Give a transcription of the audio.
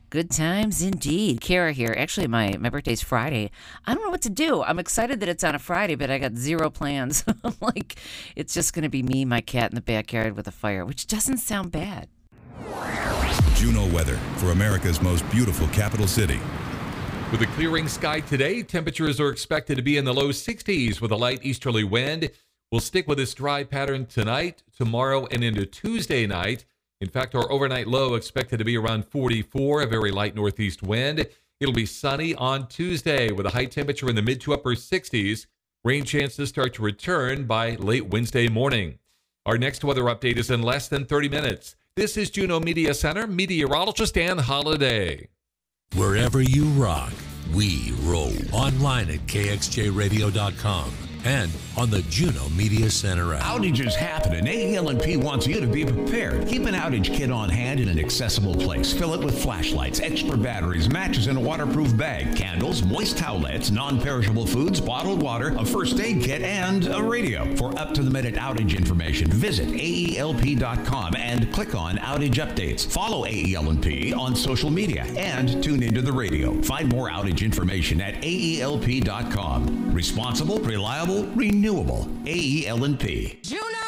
Good times indeed. Kara here. Actually, my birthday's Friday. I don't know what to do. I'm excited that it's on a Friday, but I got zero plans. I'm like, it's just going to be me, my cat in the backyard with a fire, which doesn't sound bad. Juno weather for America's most beautiful capital city. With a clearing sky today, temperatures are expected to be in the low 60s with a light easterly wind. We'll stick with this dry pattern tonight, tomorrow, and into Tuesday night. In fact, our overnight low expected to be around 44, a very light northeast wind. It'll be sunny on Tuesday with a high temperature in the mid to upper 60s. Rain chances start to return by late Wednesday morning. Our next weather update is in less than 30 minutes. This is Juneau Media Center meteorologist Ann Holiday. Wherever you rock, we roll. Online at kxjradio.com. And on the Juneau Media Center app. Outages happen, and AEL&P wants you to be prepared. Keep an outage kit on hand in an accessible place. Fill it with flashlights, extra batteries, matches in a waterproof bag, candles, moist towelettes, non-perishable foods, bottled water, a first aid kit, and a radio. For up-to-the-minute outage information, visit AELP.com and click on Outage Updates. Follow AEL&P on social media and tune into the radio. Find more outage information at AELP.com. Responsible, reliable, renewable. AEL&P. Juneau